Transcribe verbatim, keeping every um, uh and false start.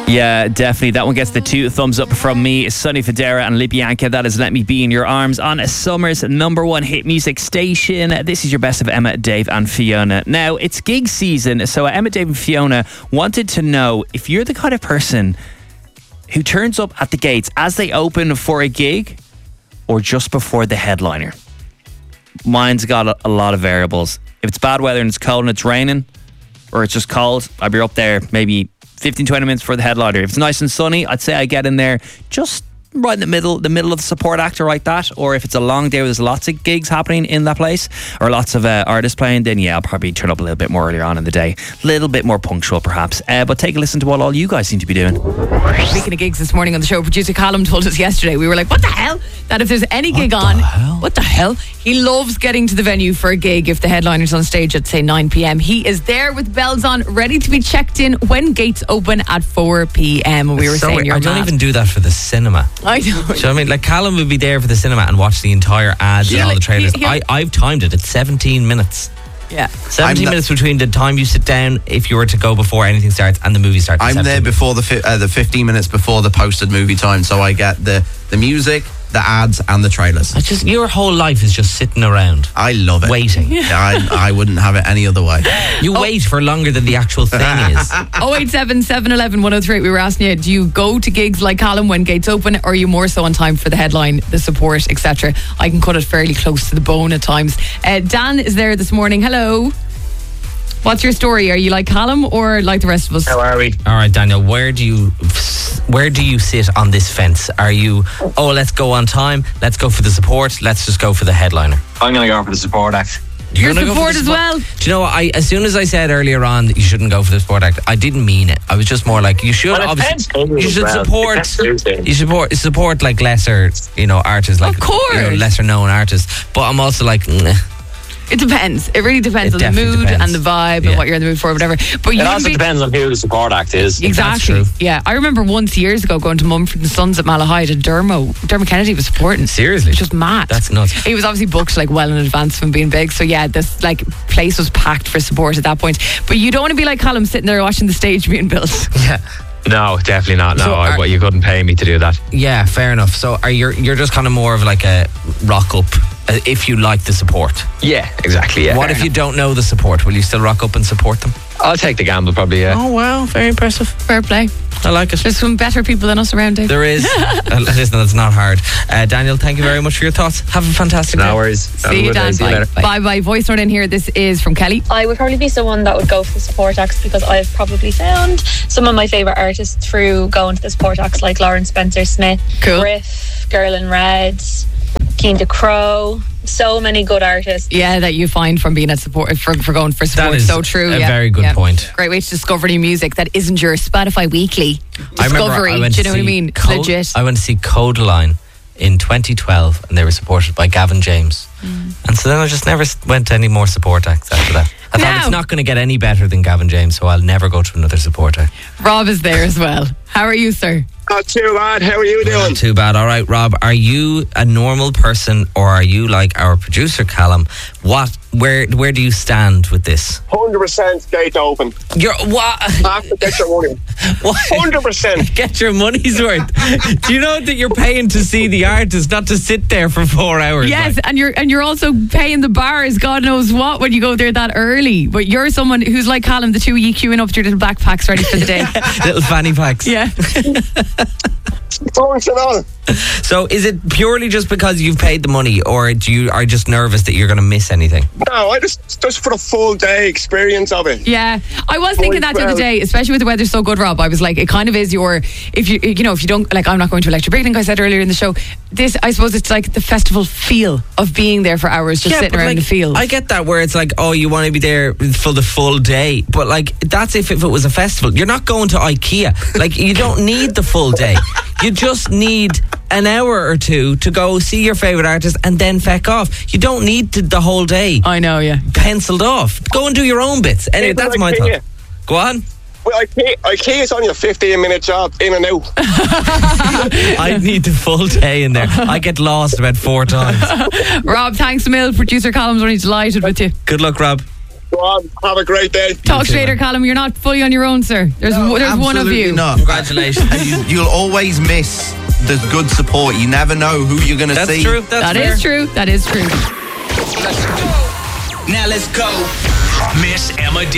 Yeah, definitely. That one gets the two thumbs up from me. Sonny Fodera and Libyanka. That is Let Me Be in Your Arms on Summer's number one hit music station. This is your best of Emma, Dave and Fiona. Now, it's gig season, so Emma, Dave and Fiona wanted to know if you're the kind of person who turns up at the gates as they open for a gig or just before the headliner. Mine's got a, a lot of variables. If it's bad weather and it's cold and it's raining, or it's just cold, I'll be up there maybe fifteen, twenty minutes for the headliner. If it's nice and sunny, I'd say I get in there just right in the middle, the middle of the support act or like that. Or if it's a long day where there's lots of gigs happening in that place or lots of uh, artists playing, then yeah, I'll probably turn up a little bit more earlier on in the day. A little bit more punctual perhaps. Uh, but take a listen to what all you guys seem to be doing. Speaking of gigs this morning on the show, producer Callum told us yesterday, we were like, what the hell? That if there's any gig what on, the hell? what the hell? He loves getting to the venue for a gig if the headliner's on stage at say nine p.m. He is there with bells on, ready to be checked in when gates open at four p.m. And we were so saying you're I don't mad. even do that for the cinema. I know. Do you know what I mean? Like Callum would be there for the cinema and watch the entire ads Yeah, and all like, the trailers. he- he'll- I, I've timed it. It's seventeen minutes. Yeah. seventeen I'm minutes between the time you sit down, if you were to go before anything starts, and the movie starts. I'm there before the fi- uh, the fifteen minutes before the posted movie time, so I get the the music, the ads, and the trailers. It's just your whole life is just sitting around. I love it. Waiting. Yeah, I, I wouldn't have it any other way. You Oh. wait for longer than the actual thing is. oh eight seven, seven one one, one oh three eight. We were asking you, do you go to gigs like Callum when gates open, or are you more so on time for the headline, the support, et cetera? I can cut it fairly close to the bone at times. Uh, Dan is there this morning. Hello. What's your story? Are you like Callum or like the rest of us? How are we? All right, Daniel, where do you where do you sit on this fence? Are you, oh, let's go on time, let's go for the support, let's just go for the headliner? I'm going to go for the support act. Your gonna go for support the as support? well. Do you know what? I, as soon as I said earlier on that you shouldn't go for the support act, I didn't mean it. I was just more like, you should Well, it obviously, depends who you as should well. support, Depends who's there. you support, support like lesser, you know, artists, like Of course. you know, lesser known artists. But I'm also like, nah. It depends. It really depends It on the definitely mood depends. and the vibe Yeah. and what you're in the mood for, whatever. But you It also be- depends on who the support act is. Exactly. That's true. Yeah, I remember once years ago going to Mumford and Sons at Malahide, and Dermo, Dermot Kennedy was supporting. Seriously? It's just mad. That's nuts. He was obviously booked like well in advance from being big. So yeah, this like place was packed for support at that point. But you don't want to be like Callum sitting there watching the stage being built. Yeah. No, definitely not. No, So I, are- well, you couldn't pay me to do that. Yeah, fair enough. So are you you're just kind of more of like a rock up uh, if you like the support. Yeah, exactly. Yeah. What if you don't know the support? Will you still rock up and support them? I'll take the gamble, probably. Yeah. Oh wow, very impressive. Fair play. I like it. There's some better people than us around, Dave. There is. uh, listen, that's not hard. Uh, Daniel, thank you very much for your thoughts. Have a fantastic day. No worries. Have a See you, good day. Dan. See you Bye. later. Bye bye. Voice note in here. This is from Kelly. I would probably be someone that would go for the support acts because I've probably found some of my favourite artists through going to the support acts, like Lauren Spencer Smith, Cool. Griff, Girl in Red, Keen to Crow. So many good artists. Yeah, that you find from being at support for, for going for support. That is so true. a yeah. very good Yeah. point. Great way to discover new music that isn't your Spotify weekly I remember discovery. I went Do you to know what I see mean? It's Code- legit. I went to see Codeline in twenty twelve, and they were supported by Gavin James. Mm. And so then I just never s- went to any more support acts after that. I thought Now- it's not going to get any better than Gavin James, so I'll never go to another support act. Rob is there as well. How are you, sir? Not too bad. How are you doing? Not too bad. All right, Rob, are you a normal person, or are you like our producer Callum? What? Where? Where do you stand with this? one hundred percent gate open. You're what? Have to get your money. What? one hundred percent. Get your money's worth. Do you know that you're paying to see the artist, not to sit there for four hours? Yes, like? and you're and you're also paying the bars, God knows what, when you go there that early. But you're someone who's like Callum, the two of you queuing up with your little backpacks ready for the day. Little fanny packs. Yeah. Thanks and all. So is it purely just because you've paid the money, or do you are just nervous that you're going to miss anything? No, I just just for the full day experience of it. Yeah, I was thinking that the other day, especially with the weather so good, Rob. I was like, it kind of is your, if you, you know, if you don't, like, I'm not going to Electric Picnic, I said earlier in the show. This, I suppose, it's like the festival feel of being there for hours, just sitting but around like, the field. I get that, where it's like, oh, you want to be there for the full day, but like that's if, if it was a festival. You're not going to IKEA. Like, you don't need the full day. You just need an hour or two to go see your favourite artist and then feck off. You don't need to, the whole day I know, yeah. penciled off. Go and do your own bits. Anyway, People that's like my IKEA. thought. Go on. Well, IKEA, IKEA is only a fifteen minute job in and out. I need the full day in there. I get lost about four times. Rob, thanks a mil. Producer Column's only delighted with you. Good luck, Rob. Go on, have a great day. Talk to you later, Callum. You're not fully on your own, sir. There's No, there's one of absolutely you. Not. Congratulations. And you, you'll always miss the good support. You never know who you're going to That's see. true. That's That fair. is true. That is true. Now let's go. Miss Emma Davis.